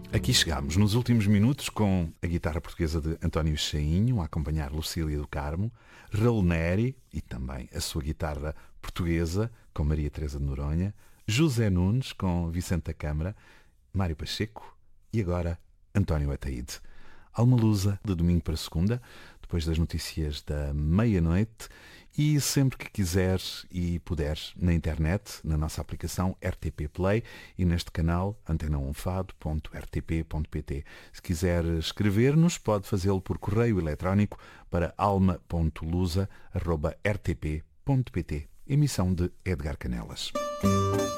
Aqui chegámos nos últimos minutos com a guitarra portuguesa de António Chainho, a acompanhar Lucília do Carmo, Raul Neri e também a sua guitarra portuguesa com Maria Teresa de Noronha, José Nunes com Vicente da Câmara, Mário Pacheco e agora António Ataíde. Alma Lusa, de domingo para segunda, depois das notícias da meia-noite e sempre que quiseres e puderes na internet, na nossa aplicação RTP Play e neste canal antena1fado.rtp.pt. Se quiser escrever-nos, pode fazê-lo por correio eletrónico para alma.lusa@rtp.pt. Emissão de Edgar Canelas.